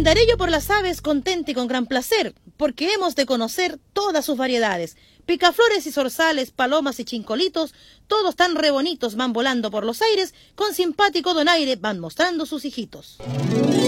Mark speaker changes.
Speaker 1: Andaré yo por las aves contenta y con gran placer, porque hemos de conocer todas sus variedades. Picaflores y zorzales, palomas y chincolitos, todos tan re bonitos van volando por los aires, con simpático donaire van mostrando sus hijitos.